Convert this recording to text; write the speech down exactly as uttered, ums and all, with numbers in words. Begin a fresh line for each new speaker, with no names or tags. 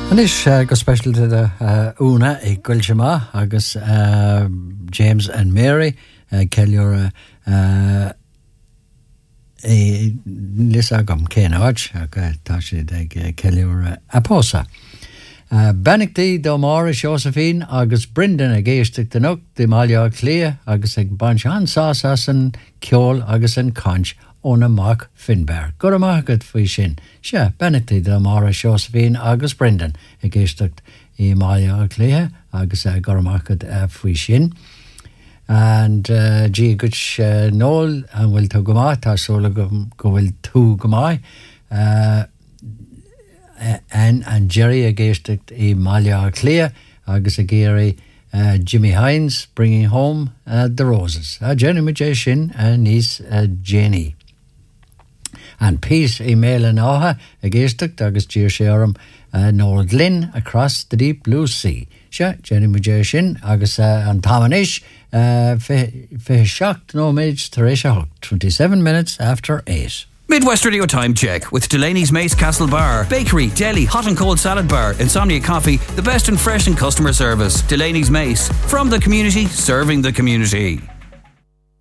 Anis uh, go special to the uh, Una e Gulchama agus uh, James and Mary uh, Kellyur uh, e Lisa gom Kenoj ag tashi de Kellyur Aposa. Uh, Bannick do Morris Josephine agus Brendan a geistig den ook de Malia Clea agus ag Banchan Sasas an Kjol agus an Conch Ona Mark Finbar. Go a market fwy sin. Sia, Bannick do Morris Josephine agus Brendan a geistig i Malia Clea agus uh, go a market uh, fwy sin. And uh, G. Guch uh, Noel and will to goma ta sola go will to goma. Uh, Anne and Jerry a geistig i Malia Clea agus a Gary uh, Jimmy Hines bringing home uh, the roses. Uh, Jenny Majeshin and niece uh, Jenny. And peace email and aha a geistig agus Gir Shearum uh, Noel Glynn across the deep blue sea. Sha Jenny Majeshin agus uh, and Tomanish uh, fe shocked no mage Teresha Hook. twenty-seven minutes after eight.
Midwest Radio Time Check with Delaney's Mace Castle Bar, Bakery, Deli, Hot and Cold Salad Bar, Insomnia Coffee, the best in fresh and customer service. Delaney's Mace, from the community, serving the community.